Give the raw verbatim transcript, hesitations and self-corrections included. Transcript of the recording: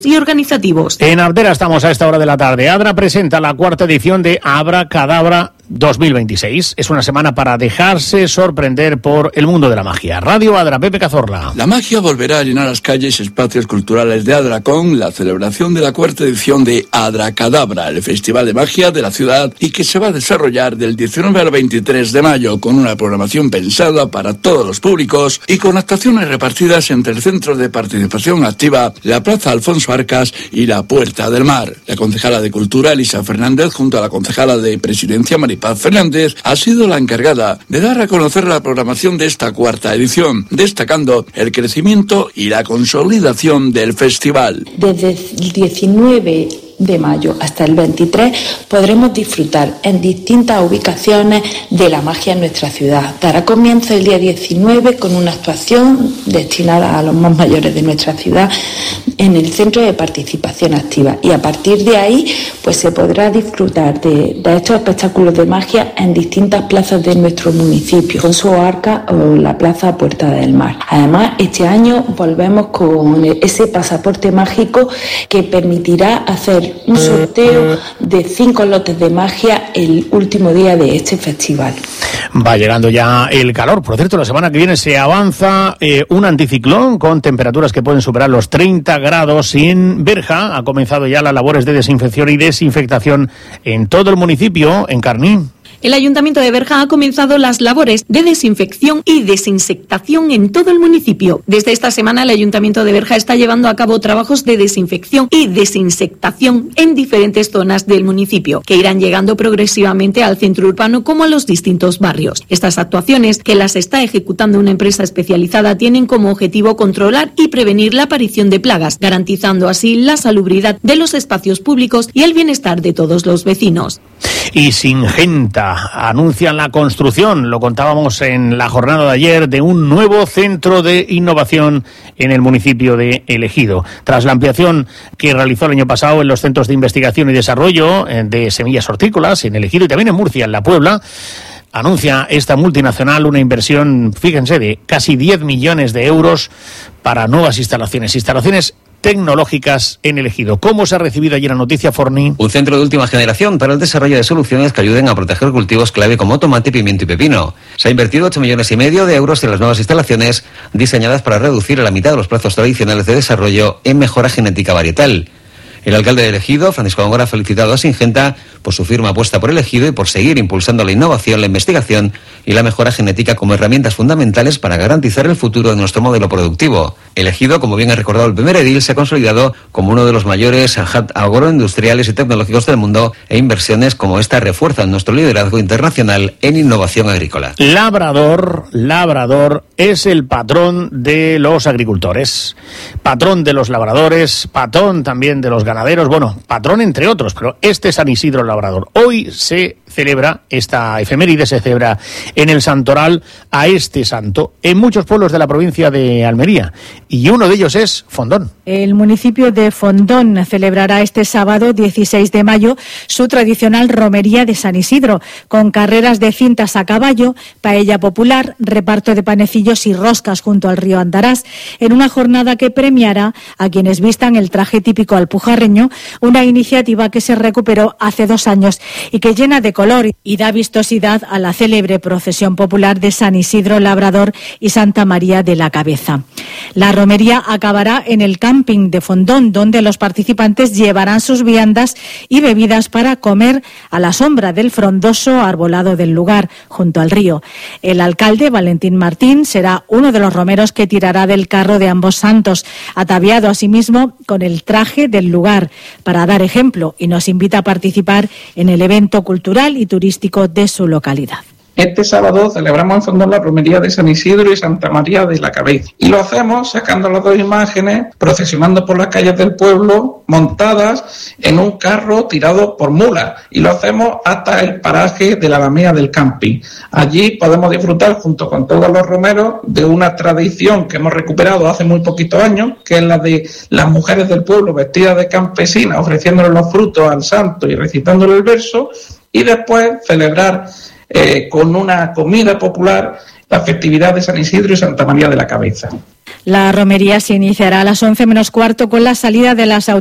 y organizativos. En Ardera estamos a esta hora de la tarde. Adra presenta la cuarta edición de Abracadabra dos mil veintiséis. Es una semana para dejarse sorprender por el mundo de la magia. Radio Adra, Pepe Cazorla. La magia volverá a llenar las calles y espacios culturales de Adra con la celebración de la cuarta edición de Abracadabra, el festival de magia de la ciudad, y que se va a desarrollar del diecinueve al veintitrés de mayo con una programación pensada para todos los públicos y con actuaciones repartidas entre el Centro de Participación Activa, la Plaza Alfonso Arcas y la Puerta del Mar. La concejala de Cultura, Elisa Fernández, junto a la concejala de Presidencia, Maripaz Fernández, ha sido la encargada de dar a conocer la programación de esta cuarta edición, destacando el crecimiento y la consolidación del festival. Desde el diecinueve de mayo hasta el veintitrés podremos disfrutar en distintas ubicaciones de la magia en nuestra ciudad. Dará comienzo el día diecinueve con una actuación destinada a los más mayores de nuestra ciudad en el Centro de Participación Activa, y a partir de ahí pues se podrá disfrutar de, de estos espectáculos de magia en distintas plazas de nuestro municipio, Alfonso Arcas o la Plaza Puerta del Mar. Además, este año volvemos con ese pasaporte mágico que permitirá hacer un sorteo de cinco lotes de magia el último día de este festival. Va llegando ya el calor. Por cierto, la semana que viene se avanza eh, un anticiclón con temperaturas que pueden superar los treinta grados. Y en Berja ha comenzado ya las labores de desinfección y desinfectación en todo el municipio, en Carní. El Ayuntamiento de Berja ha comenzado las labores de desinfección y desinsectación en todo el municipio. Desde esta semana, el Ayuntamiento de Berja está llevando a cabo trabajos de desinfección y desinsectación en diferentes zonas del municipio, que irán llegando progresivamente al centro urbano como a los distintos barrios. Estas actuaciones, que las está ejecutando una empresa especializada, tienen como objetivo controlar y prevenir la aparición de plagas, garantizando así la salubridad de los espacios públicos y el bienestar de todos los vecinos. Y Singenta anuncian la construcción, lo contábamos en la jornada de ayer, de un nuevo centro de innovación en el municipio de El Ejido. Tras la ampliación que realizó el año pasado en los centros de investigación y desarrollo de semillas hortícolas en El Ejido y también en Murcia, en La Puebla, anuncia esta multinacional una inversión, fíjense, de casi diez millones de euros para nuevas instalaciones, instalaciones tecnológicas en El Ejido. ¿Cómo se ha recibido ayer la noticia, Forni? Un centro de última generación para el desarrollo de soluciones que ayuden a proteger cultivos clave como tomate, pimiento y pepino. Se ha invertido ocho millones y medio de euros en las nuevas instalaciones diseñadas para reducir a la mitad de los plazos tradicionales de desarrollo en mejora genética varietal. El alcalde de El Ejido, Francisco Góngora, ha felicitado a Singenta por su firme apuesta por El Ejido y por seguir impulsando la innovación, la investigación y la mejora genética como herramientas fundamentales para garantizar el futuro de nuestro modelo productivo. El Ejido, como bien ha recordado el primer edil, se ha consolidado como uno de los mayores hubs agroindustriales y tecnológicos del mundo, e inversiones como esta refuerzan nuestro liderazgo internacional en innovación agrícola. Labrador, Labrador es el patrón de los agricultores, patrón de los labradores, patrón también de los ganaderos, bueno, patrón entre otros, pero este es San Isidro Labrador. Hoy se celebra esta efeméride, se celebra en el santoral a este santo en muchos pueblos de la provincia de Almería, y uno de ellos es Fondón. El municipio de Fondón celebrará este sábado dieciséis de mayo su tradicional romería de San Isidro, con carreras de cintas a caballo, paella popular, reparto de panecillos y roscas junto al río Andarás, en una jornada que premiará a quienes vistan el traje típico alpujarreño, una iniciativa que se recuperó hace dos años y que llena de color y da vistosidad a la célebre procesión popular de San Isidro Labrador y Santa María de la Cabeza. La romería acabará en el camping de Fondón, donde los participantes llevarán sus viandas y bebidas para comer a la sombra del frondoso arbolado del lugar, junto al río. El alcalde, Valentín Martín, será uno de los romeros que tirará del carro de ambos santos, ataviado asimismo con el traje del lugar, para dar ejemplo, y nos invita a participar en el evento cultural y turístico de su localidad. Este sábado celebramos en Fondón la romería de San Isidro y Santa María de la Cabeza. Y lo hacemos sacando las dos imágenes, procesionando por las calles del pueblo, montadas en un carro tirado por mulas. Y lo hacemos hasta el paraje de la Alameda del Camping. Allí podemos disfrutar, junto con todos los romeros, de una tradición que hemos recuperado hace muy poquitos años, que es la de las mujeres del pueblo vestidas de campesinas, ofreciéndole los frutos al santo y recitándole el verso, y después celebrar Eh, con una comida popular la festividad de San Isidro y Santa María de la Cabeza. La romería se iniciará a las once menos cuarto con la salida de las autoridades